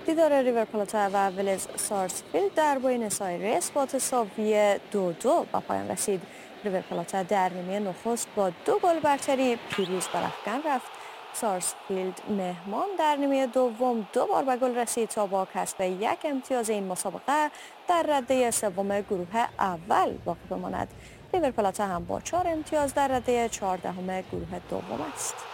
دیدار ریور پلاته و ولز سارسفیلد در بوینس آیرس با تساوی 2-2 به پایان رسید. ریور پلاته در نیمه نخست با 2 گل برتری پیروز بر افغان رفت. سارسفیلد مهمان در نیمه دوم 2 بار به گل رسید تا با کسب 1 امتیاز این مسابقه در رده سوم گروه اول باقی بماند. ریور پلاته هم با 4 امتیاز در رده 14 گروه دوم است.